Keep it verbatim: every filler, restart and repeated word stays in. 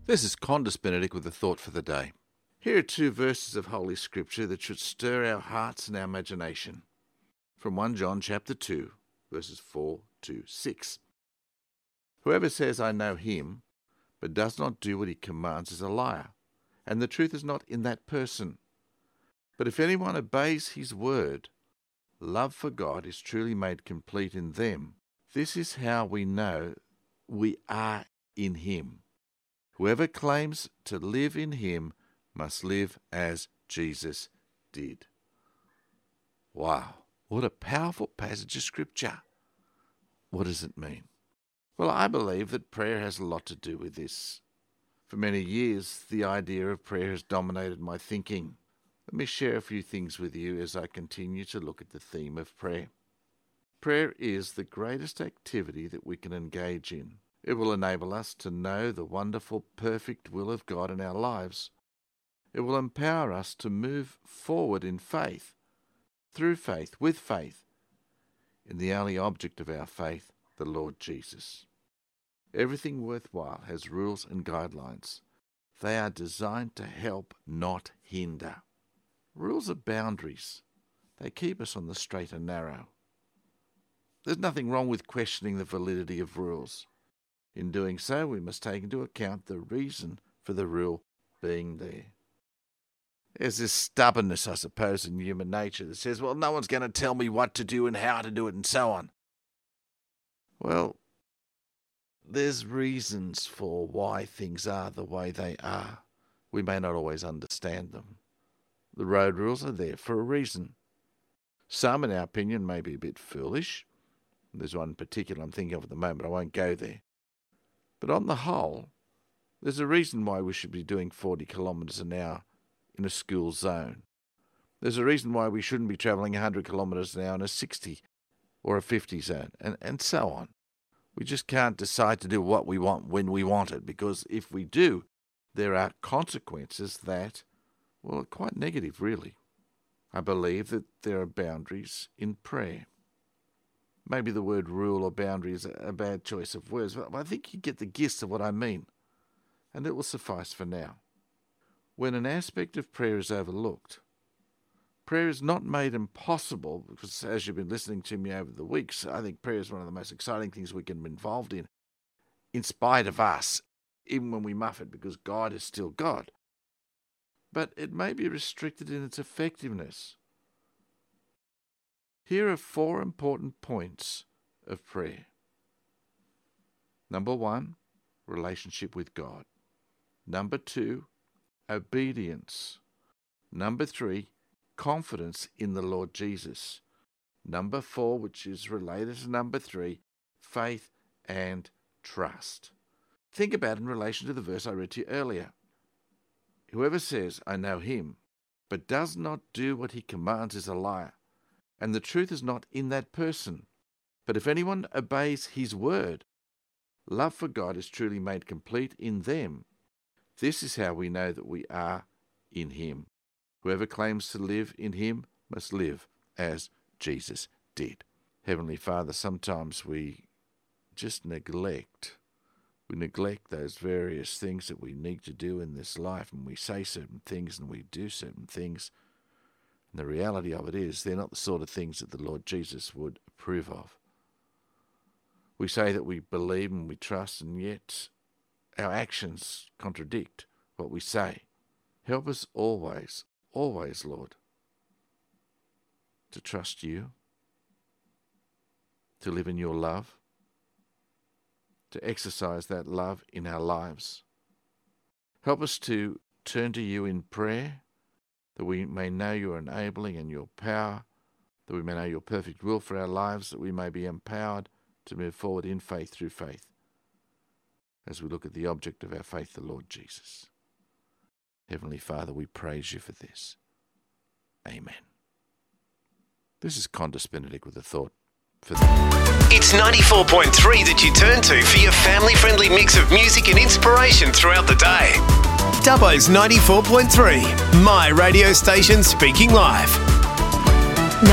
This is Condis Benedict with a thought for the day. Here are two verses of Holy Scripture that should stir our hearts and our imagination. From First John chapter two, verses four to six. Whoever says, I know him, but does not do what he commands is a liar, and the truth is not in that person. But if anyone obeys his word, love for God is truly made complete in them. This is how we know we are in him. Whoever claims to live in him must live as Jesus did. Wow, what a powerful passage of Scripture. What does it mean? Well, I believe that prayer has a lot to do with this. For many years, the idea of prayer has dominated my thinking. Let me share a few things with you as I continue to look at the theme of prayer. Prayer is the greatest activity that we can engage in. It will enable us to know the wonderful, perfect will of God in our lives. It will empower us to move forward in faith, through faith, with faith, in the only object of our faith, the Lord Jesus. Everything worthwhile has rules and guidelines. They are designed to help, not hinder. Rules are boundaries. They keep us on the straight and narrow. There's nothing wrong with questioning the validity of rules. In doing so, we must take into account the reason for the rule being there. There's this stubbornness, I suppose, in human nature that says, well, no one's going to tell me what to do and how to do it and so on. Well, there's reasons for why things are the way they are. We may not always understand them. The road rules are there for a reason. Some, in our opinion, may be a bit foolish. There's one in particular I'm thinking of at the moment. I won't go there. But on the whole, there's a reason why we should be doing forty kilometres an hour in a school zone. There's a reason why we shouldn't be travelling one hundred kilometres an hour in a sixty or a fifty zone, and, and so on. We just can't decide to do what we want when we want it, because if we do, there are consequences that, well, are quite negative, really. I believe that there are boundaries in prayer. Maybe the word rule or boundary is a bad choice of words, but I think you get the gist of what I mean, and it will suffice for now. When an aspect of prayer is overlooked, prayer is not made impossible, because as you've been listening to me over the weeks, I think prayer is one of the most exciting things we can be involved in, in spite of us, even when we muff it, because God is still God. But it may be restricted in its effectiveness. Here are four important points of prayer. Number one, relationship with God. Number two, obedience. Number three, confidence in the Lord Jesus. Number four, which is related to number three, faith and trust. Think about it in relation to the verse I read to you earlier. Whoever says, I know him, but does not do what he commands is a liar, and the truth is not in that person. But if anyone obeys his word, love for God is truly made complete in them. This is how we know that we are in him. Whoever claims to live in him must live as Jesus did. Heavenly Father, sometimes we just neglect. We neglect those various things that we need to do in this life, and we say certain things and we do certain things. And the reality of it is they're not the sort of things that the Lord Jesus would approve of. We say that we believe and we trust, and yet our actions contradict what we say. Help us always, always, Lord, to trust you, to live in your love, to exercise that love in our lives. Help us to turn to you in prayer, that we may know your enabling and your power, that we may know your perfect will for our lives, that we may be empowered to move forward in faith through faith, as we look at the object of our faith, the Lord Jesus. Heavenly Father, we praise you for this. Amen. This is Condis Benedict with a thought for the... It's ninety-four point three that you turn to for your family-friendly mix of music and inspiration throughout the day. Dubbo's ninety-four point three, my radio station speaking live.